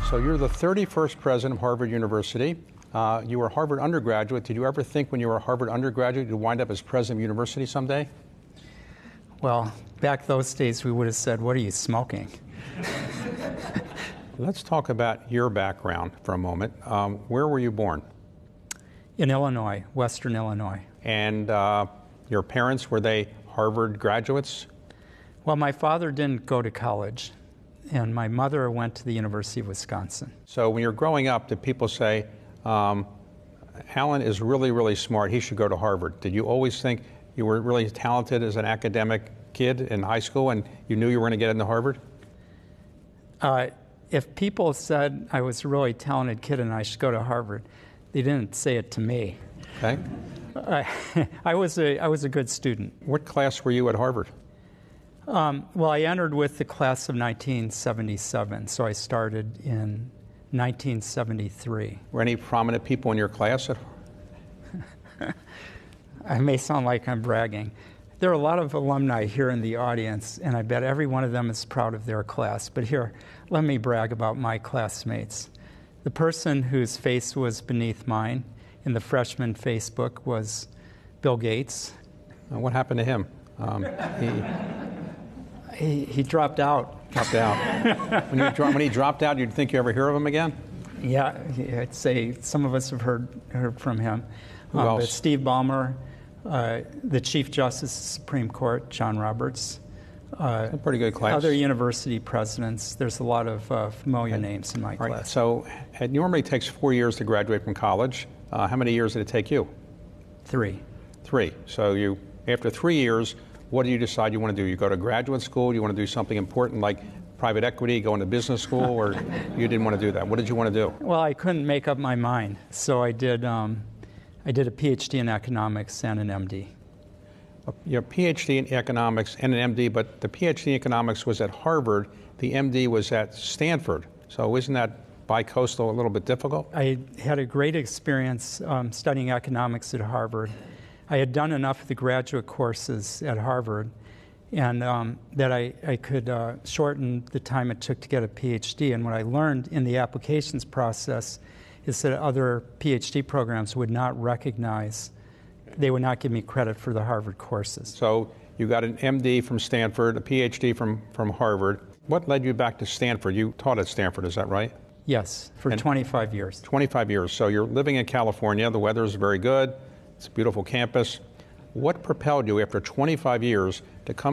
So you're the 31st president of Harvard University. You were a Harvard undergraduate. Did you ever think when you were a Harvard undergraduate you'd wind up as president of university someday? Well, back those days we would have said, what are you smoking? Let's talk about your background for a moment. Where were you born? In Illinois, Western Illinois. And your parents, were they Harvard graduates? Well, my father didn't go to college, and my mother went to the University of Wisconsin. So when you're growing up, did people say, Alan is really, really smart, he should go to Harvard? Did you always think you were really talented as an academic kid in high school and you knew you were going to get into Harvard? If people said I was a really talented kid and I should go to Harvard, they didn't say it to me. Okay. I was a good student. What class were you at Harvard? Well, I entered with the class of 1977, so I started in 1973. Were any prominent people in your class? I may sound like I'm bragging. There are a lot of alumni here in the audience, and I bet every one of them is proud of their class. But here, let me brag about my classmates. The person whose face was beneath mine in the freshman Facebook was Bill Gates. What happened to him? He dropped out. Dropped out. When he dropped out, you'd think you ever hear of him again? Yeah, I'd say some of us have heard from him. Who else? But Steve Ballmer, the Chief Justice of the Supreme Court, John Roberts. A pretty good class. Other university presidents. There's a lot of familiar names in my class. Right. So it normally takes 4 years to graduate from college. How many years did it take you? 3. 3. So after 3 years, what do you decide you want to do? You go to graduate school? You want to do something important like private equity, go into business school, or you didn't want to do that? What did you want to do? Well, I couldn't make up my mind, so I did a PhD in economics and an MD. Your PhD in economics and an MD, but the PhD in economics was at Harvard. The MD was at Stanford. So isn't that bi-coastal a little bit difficult? I had a great experience studying economics at Harvard. I had done enough of the graduate courses at Harvard and that I could shorten the time it took to get a PhD. And what I learned in the applications process is that other PhD programs would not recognize, they would not give me credit for the Harvard courses. So you got an MD from Stanford, a PhD from Harvard. What led you back to Stanford? You taught at Stanford, is that right? Yes, for 25 years. 25 years. So you're living in California. The weather is very good. It's a beautiful campus. What propelled you after 25 years to come